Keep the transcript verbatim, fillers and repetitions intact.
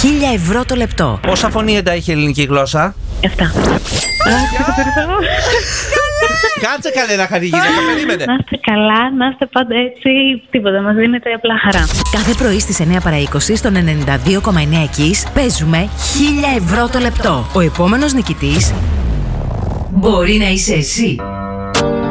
χίλια ευρώ το λεπτό. Πόσα φωνήεντα έχει η ελληνική γλώσσα? Εφτά. Κάτσε καλέ να χάρη γυναίκα, περίμενε. Να είστε καλά, να είστε πάντα έτσι. Τίποτα, μας δίνετε απλά χαρά. Κάθε πρωί στις εννιά παρά είκοσι στον ενενήντα δύο κόμμα εννέα Kiss παίζουμε χίλια ευρώ το λεπτό. Ο επόμενος νικητής μπορεί να είσαι εσύ.